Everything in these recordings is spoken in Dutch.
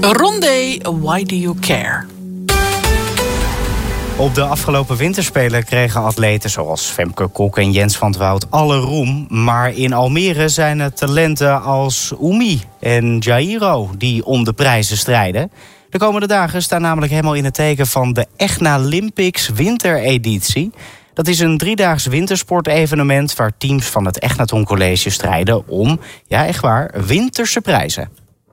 Rondé, Why Do You Care? Op de afgelopen winterspelen kregen atleten zoals Femke Kok en Jens van 't Woud alle roem. Maar in Almere zijn het talenten als Oemi en Jairo die om de prijzen strijden. De komende dagen staan namelijk helemaal in het teken van de Echnalympics wintereditie. Dat is een 3-daags wintersportevenement waar teams van het Echnaton College strijden om, ja echt waar, winterse prijzen.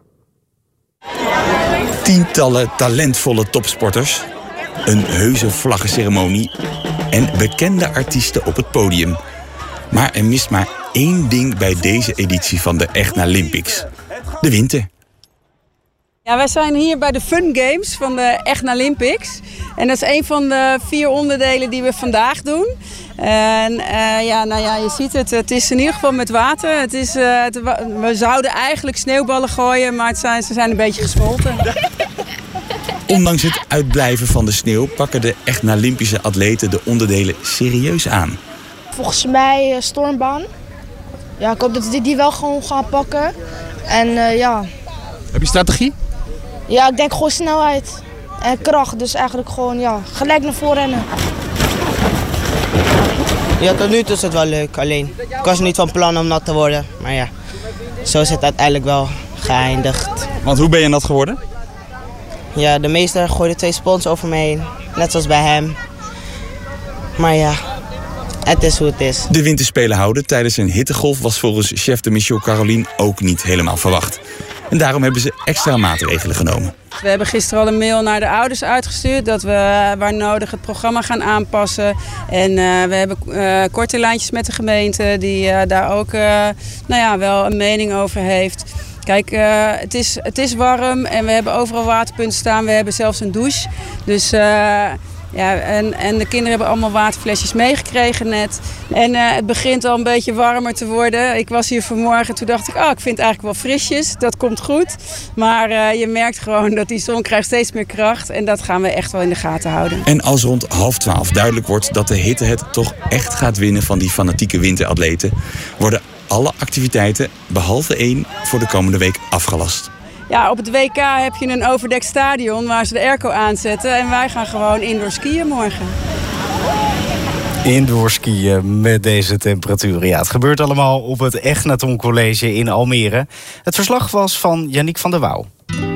Tientallen talentvolle topsporters, een heuse vlaggenceremonie en bekende artiesten op het podium. Maar er mist maar één ding bij deze editie van de Echnalympics: de winter. Ja, wij zijn hier bij de Fun Games van de Echnalympics. En dat is een van de 4 onderdelen die we vandaag doen. En je ziet het. Het is in ieder geval met water. We zouden eigenlijk sneeuwballen gooien, maar ze zijn een beetje gesmolten. Ondanks het uitblijven van de sneeuw pakken de Echnalympische atleten de onderdelen serieus aan. Volgens mij stormbaan. Ja, ik hoop dat we die wel gewoon gaan pakken. En Heb je strategie? Ja, ik denk gewoon snelheid en kracht. Dus eigenlijk gewoon gelijk naar voren rennen. Ja, tot nu toe is het wel leuk. Alleen, ik was niet van plan om nat te worden. Maar ja, zo is het uiteindelijk wel geëindigd. Want hoe ben je nat geworden? Ja, de meester gooide 2 spons over me heen. Net zoals bij hem. Maar ja, het is hoe het is. De winterspelen houden tijdens een hittegolf was volgens chef de mission Carolien ook niet helemaal verwacht. En daarom hebben ze extra maatregelen genomen. We hebben gisteren al een mail naar de ouders uitgestuurd dat we waar nodig het programma gaan aanpassen. En we hebben korte lijntjes met de gemeente die daar ook wel een mening over heeft. Kijk, het is warm en we hebben overal waterpunten staan. We hebben zelfs een douche. Dus en de kinderen hebben allemaal waterflesjes meegekregen net. En het begint al een beetje warmer te worden. Ik was hier vanmorgen, toen dacht ik, ik vind het eigenlijk wel frisjes. Dat komt goed. Maar je merkt gewoon dat die zon krijgt steeds meer kracht. En dat gaan we echt wel in de gaten houden. En als rond 11:30 duidelijk wordt dat de hitte het toch echt gaat winnen van die fanatieke winteratleten, worden alle activiteiten, behalve 1, voor de komende week afgelast. Ja, op het WK heb je een overdekt stadion waar ze de airco aanzetten. En wij gaan gewoon indoor skiën morgen. Indoor skiën met deze temperaturen. Ja, het gebeurt allemaal op het Echnaton College in Almere. Het verslag was van Yannick van der Wouw.